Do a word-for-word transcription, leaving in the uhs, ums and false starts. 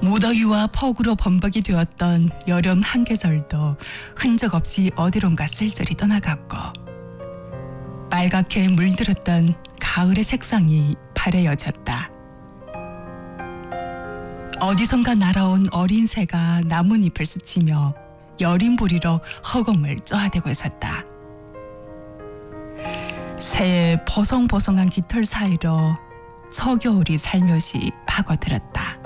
무더위와 폭우로 범벅이 되었던 여름 한계절도 흔적 없이 어디론가 쓸쓸히 떠나갔고, 빨갛게 물들었던 가을의 색상이 파래어졌다. 어디선가 날아온 어린 새가 나뭇잎을 스치며 여린 부리로 허공을 쪼아대고 있었다. 새의 보송보송한 깃털 사이로 서겨울이 살며시 파고들었다.